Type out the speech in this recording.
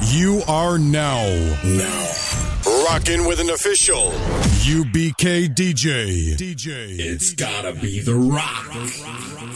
You are now rocking with an official UBK DJ. It's gotta be The Rock.